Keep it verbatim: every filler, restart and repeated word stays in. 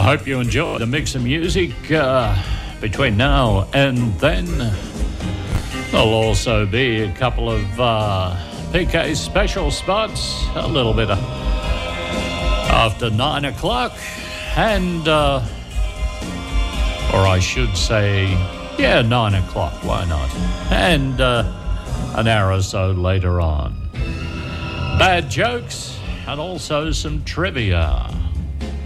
hope you enjoy the mix of music uh, between now and then. There'll also be a couple of uh, P K special spots, a little bit of after nine o'clock, and, uh, or I should say, yeah, nine o'clock, why not? And uh, an hour or so later on. Bad jokes and also some trivia.